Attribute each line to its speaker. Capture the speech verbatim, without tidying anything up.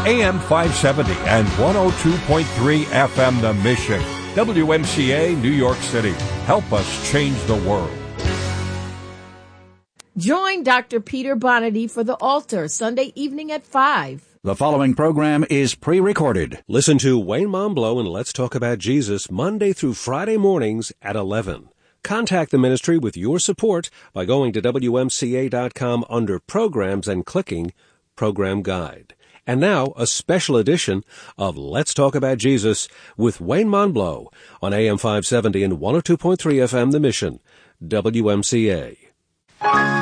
Speaker 1: A M five seventy and one oh two point three F M The Mission. W M C A, New York City. Help us change the world.
Speaker 2: Join Doctor Peter Bonity for The Altar, Sunday evening at five.
Speaker 3: The following program is pre-recorded.
Speaker 4: Listen to Wayne Momblow and Let's Talk About Jesus Monday through Friday mornings at eleven. Contact the ministry with your support by going to W M C A dot com under Programs and clicking Program Guide. And now, a special edition of Let's Talk About Jesus with Wayne Momblow on A M five seventy and one oh two point three F M The Mission, W M C A.